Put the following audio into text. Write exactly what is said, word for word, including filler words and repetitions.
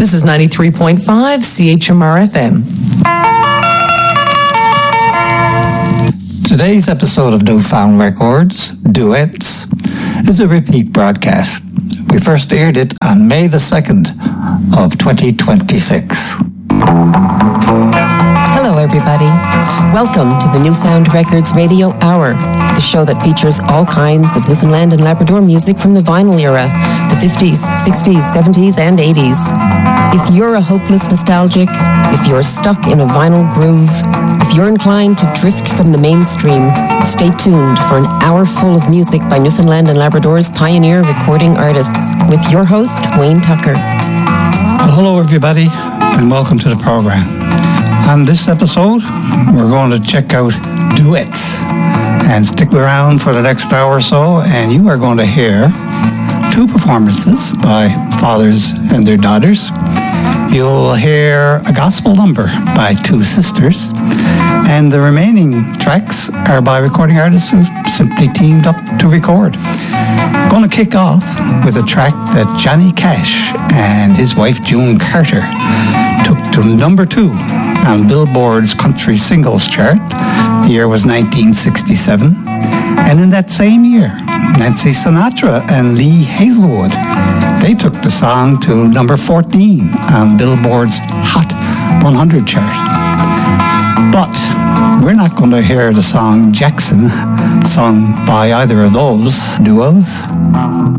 This is ninety-three point five C H M R F M. Today's episode of Newfound Records, Duets, is a repeat broadcast. We first aired it on May the second of twenty twenty-six. Hello, everybody. Welcome to the Newfound Records Radio Hour, the show that features all kinds of Newfoundland and Labrador music from the vinyl era, the fifties, sixties, seventies, and eighties. If you're a hopeless nostalgic, if you're stuck in a vinyl groove, if you're inclined to drift from the mainstream, stay tuned for an hour full of music by Newfoundland and Labrador's pioneer recording artists with your host, Wayne Tucker. Well, hello, everybody, and welcome to the program. On this episode, we're going to check out duets, and stick around for the next hour or so, and you are going to hear two performances by fathers and their daughters. You'll hear a gospel number by two sisters, and the remaining tracks are by recording artists who simply teamed up to record. Going to kick off with a track that Johnny Cash and his wife June Carter took to number two on Billboard's country singles chart. The year was nineteen sixty-seven. And in that same year, Nancy Sinatra and Lee Hazelwood, they took the song to number fourteen on Billboard's Hot one hundred chart. But we're not going to hear the song Jackson sung by either of those duos.